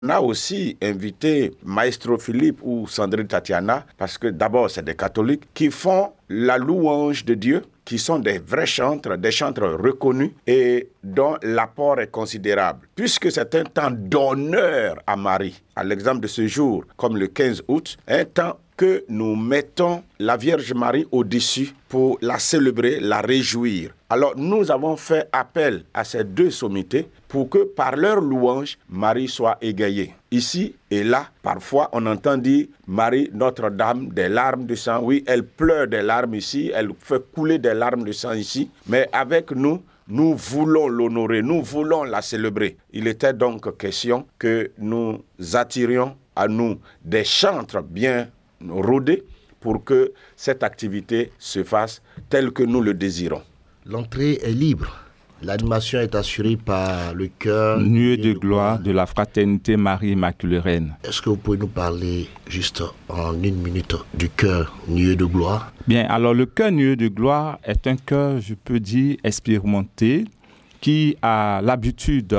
On a aussi invité Maestro Philippe ou Sandrine Tatiana, parce que d'abord, c'est des catholiques qui font la louange de Dieu, qui sont des vrais chantres, des chantres reconnus et dont l'apport est considérable. Puisque c'est un temps d'honneur à Marie, à l'exemple de ce jour, comme le 15 août, un temps que nous mettons la Vierge Marie au-dessus pour la célébrer, la réjouir. Alors nous avons fait appel à ces deux sommités pour que par leur louange, Marie soit égayée. Ici et là, parfois on entend dire Marie, Notre-Dame, des larmes de sang. Oui, elle pleure des larmes ici, elle fait couler des larmes de sang ici, mais avec nous, nous voulons l'honorer, nous voulons la célébrer. Il était donc question que nous attirions à nous des chantres bien rodés pour que cette activité se fasse telle que nous le désirons. L'entrée est libre. L'animation est assurée par le chœur Nuée de gloire de la Fraternité Marie Immaculée Reine. Est-ce que vous pouvez nous parler juste en une minute du chœur Nuée de gloire? Bien, alors le chœur Nuée de gloire est un chœur, je peux dire, expérimenté, qui a l'habitude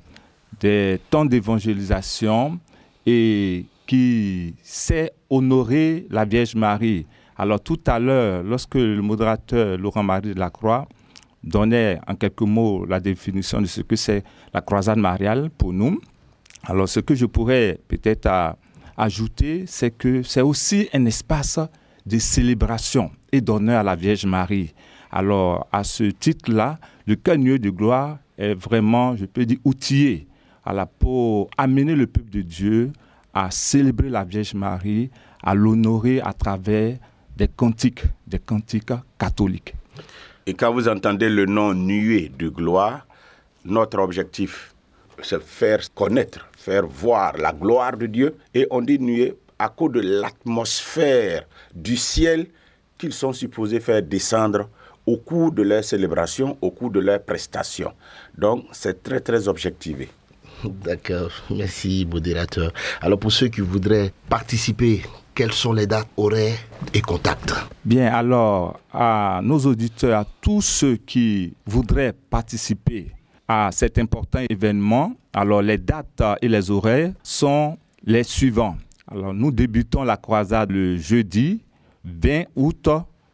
des temps d'évangélisation et qui sait honorer la Vierge Marie. Alors tout à l'heure, lorsque le modérateur Laurent-Marie Delacroix donnait en quelques mots la définition de ce que c'est la croisade mariale pour nous, alors ce que je pourrais peut-être ajouter, c'est que c'est aussi un espace de célébration et d'honneur à la Vierge Marie. Alors à ce titre-là, le chœur Nuée de gloire est vraiment, je peux dire, outillé pour amener le peuple de Dieu à célébrer la Vierge Marie, à l'honorer à travers des cantiques catholiques. Et quand vous entendez le nom Nuée de gloire, notre objectif, c'est faire connaître, faire voir la gloire de Dieu. Et on dit nuée à cause de l'atmosphère du ciel qu'ils sont supposés faire descendre au cours de leur célébration, au cours de leur prestation. Donc, c'est très, très objectivé. D'accord, merci modérateur. Alors pour ceux qui voudraient participer, quelles sont les dates, horaires et contacts? Bien, alors à nos auditeurs, à tous ceux qui voudraient participer à cet important événement, alors les dates et les horaires sont les suivants. Alors nous débutons la croisade le jeudi 20 août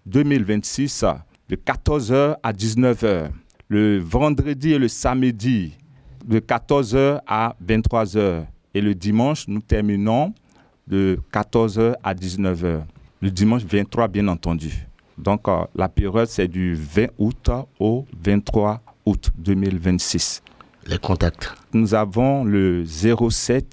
2026 de 14h à 19h. Le vendredi et le samedi de 14h à 23h. Et le dimanche, nous terminons de 14h à 19h. Le dimanche 23, bien entendu. Donc, la période, c'est du 20 août au 23 août 2026. Les contacts. Nous avons le 07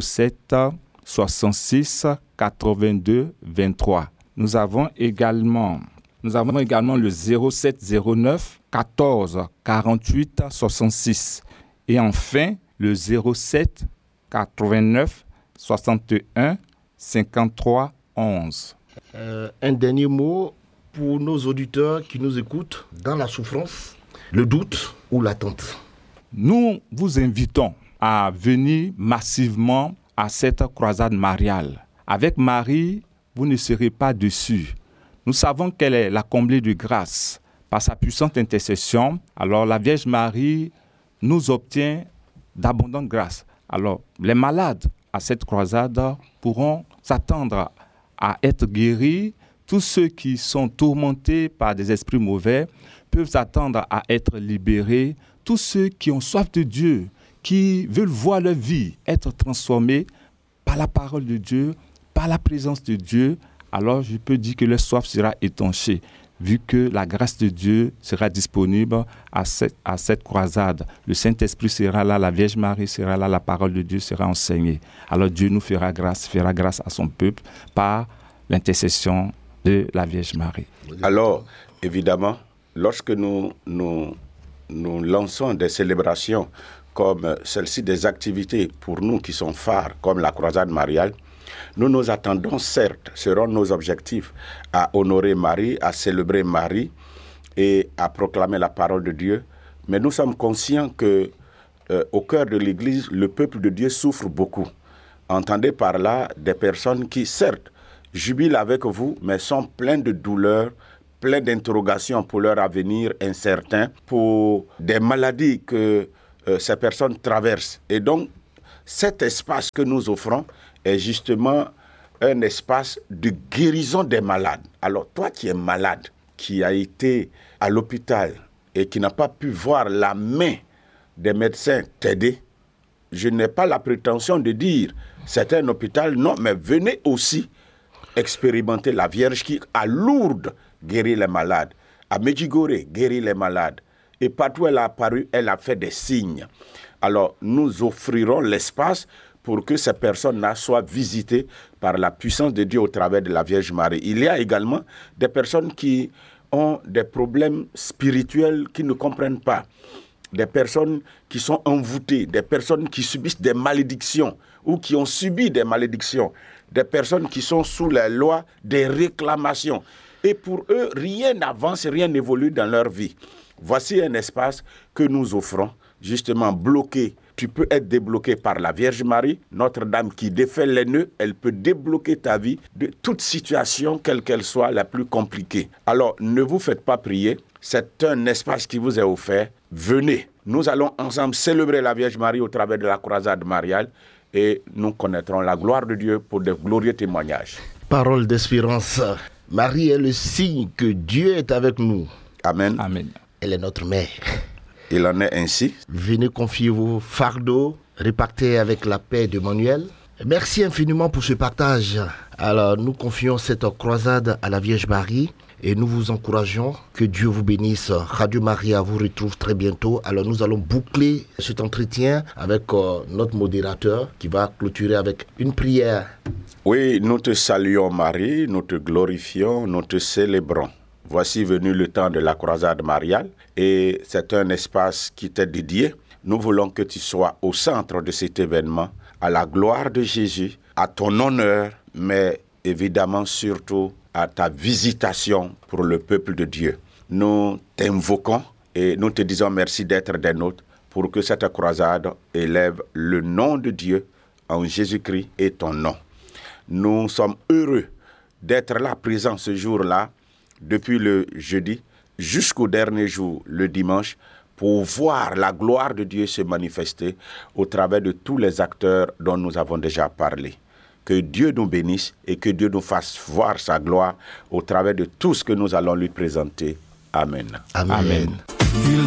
66 82 23. Nous avons également le 07 09 14 48 66. Et enfin, le 07 89 61 53 11. Un dernier mot pour nos auditeurs qui nous écoutent dans la souffrance, le doute ou l'attente. Nous vous invitons à venir massivement à cette croisade mariale. Avec Marie, vous ne serez pas déçus. Nous savons qu'elle est la comblée de grâce. Par sa puissante intercession, alors la Vierge Marie nous obtient d'abondantes grâces. Alors, les malades à cette croisade pourront s'attendre à être guéris. Tous ceux qui sont tourmentés par des esprits mauvais peuvent s'attendre à être libérés. Tous ceux qui ont soif de Dieu, qui veulent voir leur vie être transformée par la parole de Dieu, par la présence de Dieu, alors je peux dire que leur soif sera étanchée, vu que la grâce de Dieu sera disponible à cette croisade. Le Saint-Esprit sera là, la Vierge Marie sera là, la parole de Dieu sera enseignée. Alors Dieu nous fera grâce à son peuple par l'intercession de la Vierge Marie. Alors, évidemment, lorsque nous lançons des célébrations comme celle-ci, des activités pour nous qui sont phares, comme la croisade mariale, nous attendons, certes, seront nos objectifs à honorer Marie, à célébrer Marie et à proclamer la parole de Dieu. Mais nous sommes conscients que au cœur de l'Église, le peuple de Dieu souffre beaucoup. Entendez par là des personnes qui, certes, jubilent avec vous, mais sont pleines de douleurs, pleines d'interrogations pour leur avenir incertain, pour des maladies que ces personnes traversent. Et donc, cet espace que nous offrons est justement un espace de guérison des malades. Alors toi qui es malade, qui a été à l'hôpital et qui n'a pas pu voir la main des médecins t'aider, je n'ai pas la prétention de dire c'est un hôpital, non, mais venez aussi expérimenter la Vierge qui, à Lourdes, guérit les malades, à Medjugorje, guérit les malades. Et partout où elle a apparu, elle a fait des signes. Alors, nous offrirons l'espace pour que ces personnes-là soient visitées par la puissance de Dieu au travers de la Vierge Marie. Il y a également des personnes qui ont des problèmes spirituels qui ne comprennent pas, des personnes qui sont envoûtées, des personnes qui subissent des malédictions ou qui ont subi des malédictions, des personnes qui sont sous la loi des réclamations. Et pour eux, rien n'avance, rien n'évolue dans leur vie. Voici un espace que nous offrons, justement bloqué. Tu peux être débloqué par la Vierge Marie, Notre-Dame qui défait les nœuds. Elle peut débloquer ta vie de toute situation, quelle qu'elle soit, la plus compliquée. Alors, ne vous faites pas prier. C'est un espace qui vous est offert. Venez. Nous allons ensemble célébrer la Vierge Marie au travers de la croisade mariale et nous connaîtrons la gloire de Dieu pour de glorieux témoignages. Parole d'espérance. Marie est le signe que Dieu est avec nous. Amen. Amen. Elle est notre mère. Il en est ainsi. Venez confier vos fardeaux, répartis avec la paix d'Emmanuel. Merci infiniment pour ce partage. Alors, nous confions cette croisade à la Vierge Marie et nous vous encourageons. Que Dieu vous bénisse. Radio Maria vous retrouve très bientôt. Alors, nous allons boucler cet entretien avec notre modérateur qui va clôturer avec une prière. Oui, nous te saluons Marie, nous te glorifions, nous te célébrons. Voici venu le temps de la croisade mariale et c'est un espace qui t'est dédié. Nous voulons que tu sois au centre de cet événement, à la gloire de Jésus, à ton honneur, mais évidemment surtout à ta visitation pour le peuple de Dieu. Nous t'invoquons et nous te disons merci d'être des nôtres pour que cette croisade élève le nom de Dieu en Jésus-Christ et ton nom. Nous sommes heureux d'être là, présents ce jour-là, depuis le jeudi jusqu'au dernier jour, le dimanche, pour voir la gloire de Dieu se manifester au travers de tous les acteurs dont nous avons déjà parlé. Que Dieu nous bénisse et que Dieu nous fasse voir sa gloire au travers de tout ce que nous allons lui présenter. Amen. Amen. Amen. Il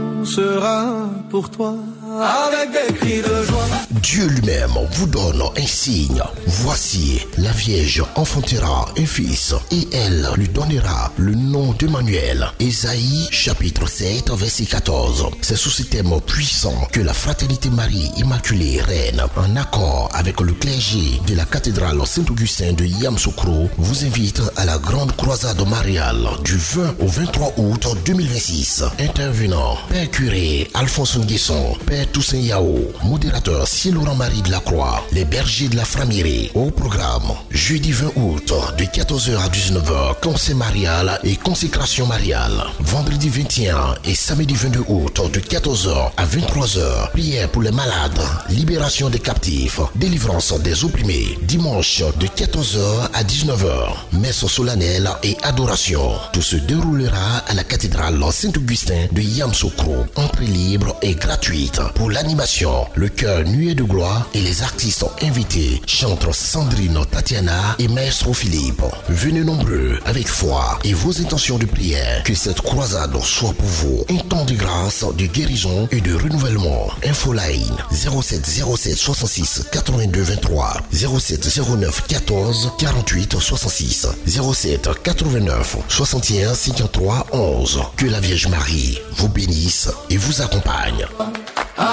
dansera pour toi avec des cris de joie. Dieu lui-même vous donne un signe. Voici, la Vierge enfantera un fils et elle lui donnera le nom d'Emmanuel. Ésaïe chapitre 7 verset 14. C'est sous ce thème puissant que la Fraternité Marie Immaculée Reine, en accord avec le clergé de la cathédrale Saint-Augustin de Yamoussoukro, vous invite à la grande croisade mariale du 20 au 23 août 2026. Intervenant, Père curé Alphonse Nguesson, Père Toussaint Yao, modérateur Ciel-Laurent-Marie de la Croix, les bergers de la Framerie. Au programme, jeudi 20 août, de 14h à 19h, conseil marial et consécration mariale. Vendredi 21 et samedi 22 août, de 14h à 23h, prière pour les malades, libération des captifs, délivrance des opprimés. Dimanche, de 14h à 19h, messe solennelle et adoration. Tout se déroulera à la cathédrale Saint-Augustin de Yamoussoukro. Entrée libre et gratuite. Pour l'animation, le chœur Nuée de gloire et les artistes invités chantent Sandrine Tatiana et Maestro Philippe. Venez nombreux avec foi et vos intentions de prière. Que cette croisade soit pour vous un temps de grâce, de guérison et de renouvellement. Infoline 07 07 66 82 23 07 09 14 48 66 07 89 61 53 11. Que la Vierge Marie vous bénisse et vous accompagne.